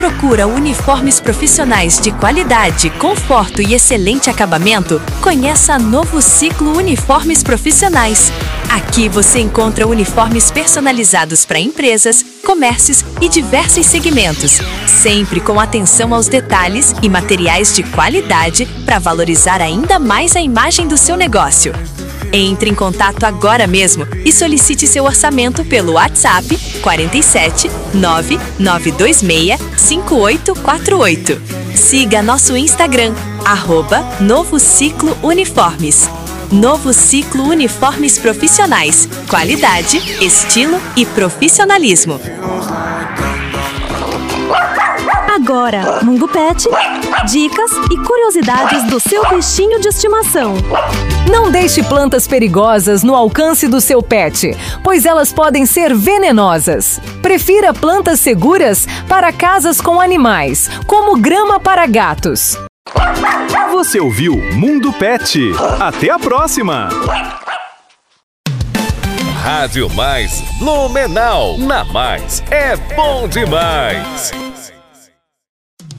Procura uniformes profissionais de qualidade, conforto e excelente acabamento? Conheça a Novo Ciclo Uniformes Profissionais. Aqui você encontra uniformes personalizados para empresas, comércios e diversos segmentos, sempre com atenção aos detalhes e materiais de qualidade para valorizar ainda mais a imagem do seu negócio. Entre em contato agora mesmo e solicite seu orçamento pelo WhatsApp 47 9926 5848. Siga nosso Instagram, @Novo Ciclo Uniformes. Novo Ciclo Uniformes Profissionais. Qualidade, estilo e profissionalismo. Agora, Mundo Pet, dicas e curiosidades do seu bichinho de estimação. Não deixe plantas perigosas no alcance do seu pet, pois elas podem ser venenosas. Prefira plantas seguras para casas com animais, como grama para gatos. Você ouviu Mundo Pet. Até a próxima! Rádio Mais Blumenau. Na Mais é bom demais.